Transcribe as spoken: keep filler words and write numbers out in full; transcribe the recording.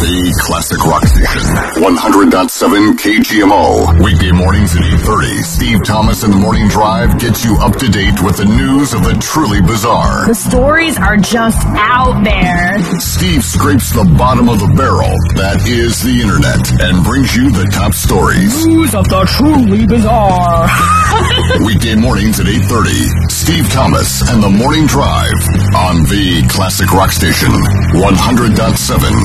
The Classic Rock Station, one hundred point seven K G M O. Weekday mornings at eight thirty. Steve Thomas and the Morning Drive gets you up to date with the news of the truly bizarre. The stories are just out there. Steve scrapes the bottom of the barrel, that is the internet, and brings you the top stories. News of the truly bizarre. Weekday mornings at eight thirty. Steve Thomas and the Morning Drive on the Classic Rock Station, one hundred point seven